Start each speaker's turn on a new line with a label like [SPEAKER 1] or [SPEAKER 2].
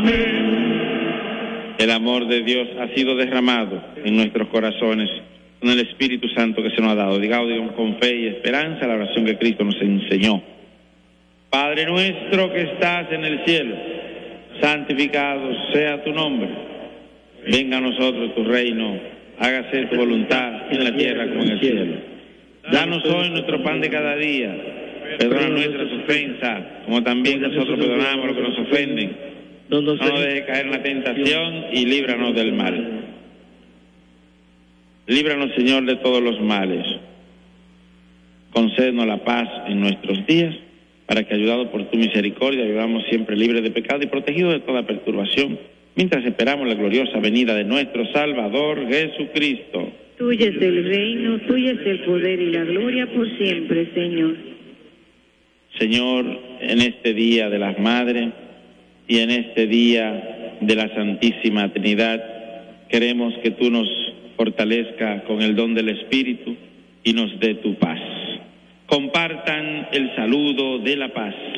[SPEAKER 1] Amén.
[SPEAKER 2] El amor de Dios ha sido derramado en nuestros corazones con el Espíritu Santo que se nos ha dado. Digamos con fe y esperanza la oración que Cristo nos enseñó. Padre nuestro que estás en el cielo, santificado sea tu nombre. Venga a nosotros tu reino, hágase tu voluntad en la tierra como en el cielo. Danos hoy nuestro pan de cada día. Perdona nuestras ofensas, como también nosotros perdonamos a los que nos ofenden. No nos dejes caer en la tentación y líbranos del mal. Líbranos, Señor, de todos los males. Concédenos la paz en nuestros días, para que, ayudados por tu misericordia, vivamos siempre libres de pecado y protegidos de toda perturbación, mientras esperamos la gloriosa venida de nuestro Salvador Jesucristo.
[SPEAKER 3] Tuyo es el reino, tuyo es el poder y la gloria por siempre, Señor.
[SPEAKER 2] Señor, en este Día de las Madres y en este Día de la Santísima Trinidad, queremos que tú nos fortalezcas con el don del Espíritu y nos dé tu paz. Compartan el saludo de la paz.